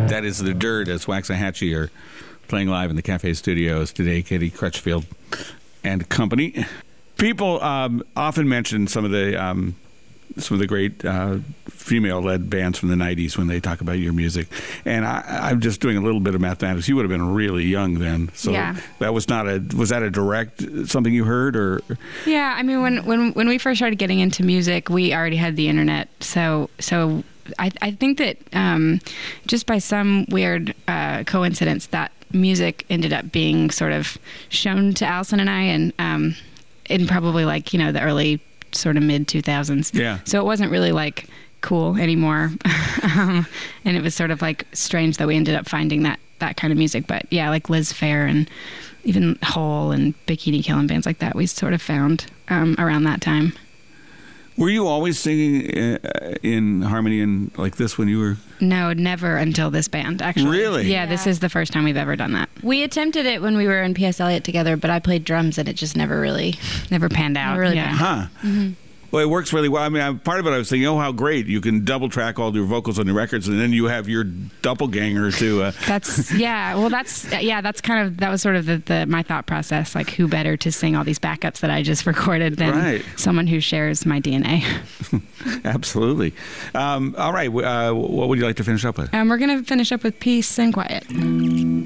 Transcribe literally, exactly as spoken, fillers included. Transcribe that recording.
That is The Dirt, as Waxahachie are playing live in the Cafe Studios today. Katie Crutchfield and company. People um, often mention some of the um, some of the great uh, female-led bands from the nineties when they talk about your music. And I, I'm just doing a little bit of mathematics. You would have been really young then, so yeah. that was not a was that a direct something you heard or? Yeah, I mean, when when when we first started getting into music, we already had the internet, so so. I, I think that um, just by some weird uh, coincidence, that music ended up being sort of shown to Allison and I, and um, in probably like, you know, the early sort of mid two thousands. Yeah. So it wasn't really like cool anymore, um, and it was sort of like strange that we ended up finding that that kind of music. But yeah, like Liz Phair and even Hole and Bikini Kill and bands like that, we sort of found um, around that time. Were you always singing uh, in harmony and like this when you were? No, never until this band, actually. Really? Yeah, Yeah. this is the first time we've ever done that. We attempted it when we were in P S Eliot together, but I played drums and it just never really... Never panned out. Never really yeah. Huh. Mm-hmm. Well, it works really well. I mean, I, part of it I was thinking, oh, how great. You can double track all your vocals on your records, and then you have your doppelganger to... Uh, That's, yeah, well, that's, yeah, that's kind of, that was sort of the, the my thought process, like who better to sing all these backups that I just recorded than Right. someone who shares my D N A. Absolutely. Um, all right. Uh, what would you like to finish up with? Um, we're going to finish up with Peace and Quiet.